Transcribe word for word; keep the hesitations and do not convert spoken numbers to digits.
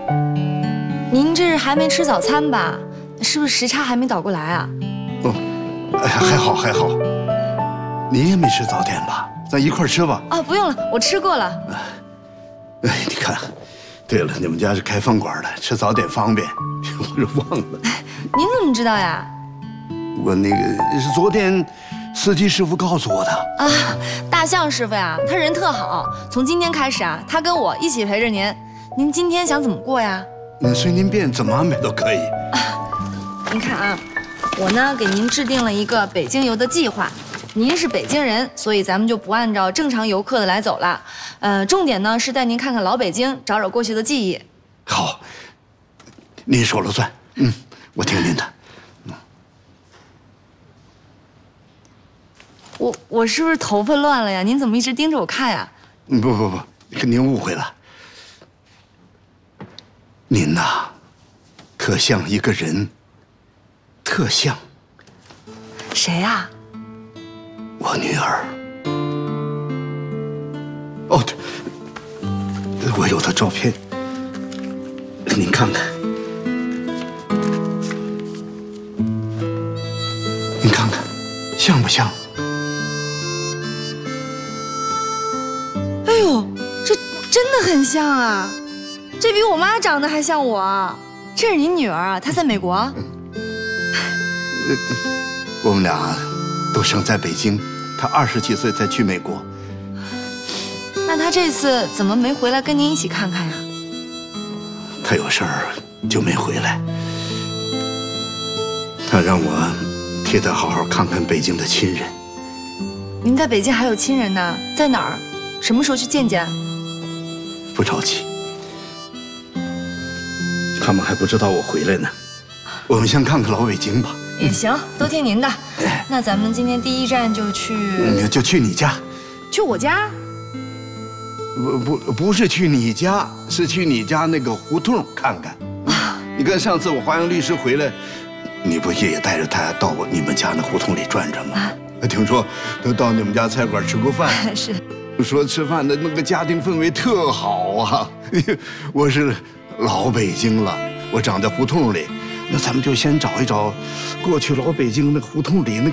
您这是还没吃早餐吧？是不是时差还没倒过来啊？ 哦，哎，还好还好。你也没吃早点吧？咱一块儿吃吧。 啊，不用了，我吃过了。 哎，你看，对了，你们家是开饭馆的，吃早点方便。我是忘了。 您怎么知道呀？ 我那个是昨天司机师傅告诉我的。 啊，大象师傅呀，他人特好。从今天开始啊，他跟我一起陪着您。您今天想怎么过呀？ 嗯，随您便，怎么安排都可以。 啊，您看啊，我呢给您制定了一个北京游的计划。您是北京人，所以咱们就不按照正常游客的来走了。呃，重点呢是带您看看老北京，找找过去的记忆。 好，您说了算。嗯，我听您的。嗯， 我我是不是头发乱了呀？您怎么一直盯着我看呀？ 不不不，您误会了。您呐，特像一个人，特像。 谁呀？ 我女儿。哦，对，我有她照片，您看看。您看看，像不像？ 哎呦，这真的很像啊！这比我妈长得还像我。这是您女儿啊？她在美国？ 呃，我们俩都生在北京。她二十几岁才去美国。 那她这次怎么没回来跟您一起看看呀？ 她有事儿就没回来。她让我替她好好看看北京的亲人。 您在北京还有亲人呢？在哪儿？什么时候去见见？ 不着急，他们还不知道我回来呢。我们先看看老北京吧。 也行，都听您的。那咱们今天第一站就去， 嗯，就去你家。 去我家？ 不不不是去你家，是去你家那个胡同看看。啊，你看上次我华阳律师回来，你不也带着他到你们家那胡同里转转吗？啊，听说都到你们家菜馆吃过饭。 是。 说吃饭的那个家庭氛围特好啊！我是老北京了，我长在胡同里，那咱们就先找一找过去老北京那胡同里那